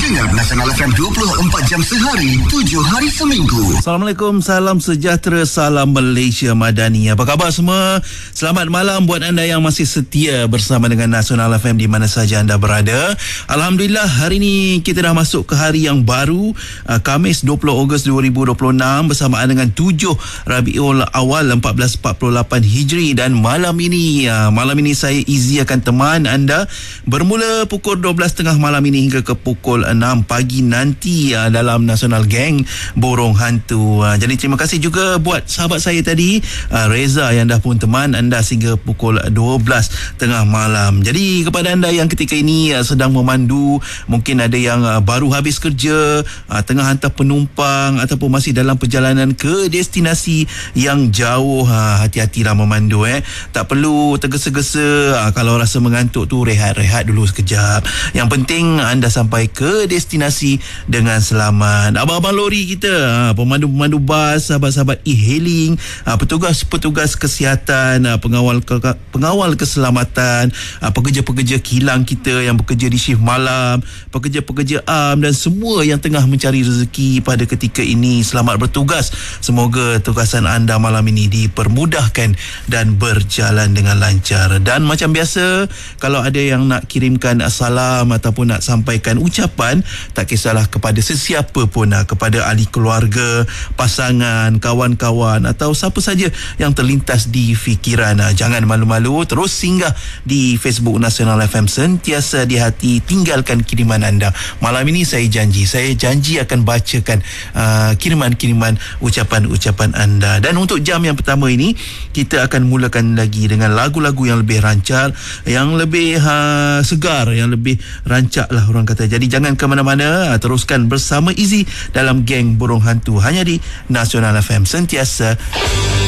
Dengar Nasional FM 24 jam sehari, 7 hari seminggu. Assalamualaikum, salam sejahtera, salam Malaysia Madani. Apa khabar semua? Selamat malam buat anda yang masih setia bersama dengan Nasional FM di mana saja anda berada. Alhamdulillah, hari ini kita dah masuk ke hari yang baru, Khamis 20 Ogos 2026 bersamaan dengan 7 Rabiul Awal 1448 Hijri. Dan malam ini saya Izzy akan teman anda bermula pukul 12.30 malam ini hingga ke pukul 6 pagi nanti dalam Nasional Gang Borong Hantu. Jadi terima kasih juga buat sahabat saya tadi, Reza, yang dah pun teman anda sehingga pukul 12.30 malam. Jadi kepada anda yang ketika ini sedang memandu, mungkin ada yang baru habis kerja, tengah hantar penumpang ataupun masih dalam perjalanan ke destinasi yang jauh, hati-hatilah memandu. Tak perlu tergesa-gesa. Kalau rasa mengantuk tu, rehat dulu sekejap. Yang penting anda sampai ke destinasi dengan selamat. Abang-abang lori kita, pemandu-pemandu bas, sahabat-sahabat e-hailing, petugas-petugas kesihatan, pengawal keselamatan, pekerja-pekerja kilang kita yang bekerja di shift malam, pekerja-pekerja dan semua yang tengah mencari rezeki pada ketika ini, selamat bertugas. Semoga tugasan anda malam ini dipermudahkan dan berjalan dengan lancar. Dan macam biasa, kalau ada yang nak kirimkan salam ataupun nak sampaikan ucapan, tak kisahlah kepada sesiapa pun, kepada ahli keluarga, pasangan, kawan-kawan atau siapa saja yang terlintas di fikiran, jangan malu-malu, terus singgah di Facebook Nasional FM, sentiasa di hati, tinggalkan kiriman anda. Malam ini saya janji akan bacakan kiriman-kiriman ucapan-ucapan anda. Dan untuk jam yang pertama ini, kita akan mulakan lagi dengan lagu-lagu yang lebih rancar, yang lebih segar, yang lebih rancak lah orang kata. Jadi jangan ke mana-mana, teruskan bersama Izzy dalam Geng Borong Hantu hanya di Nasional FM, sentiasa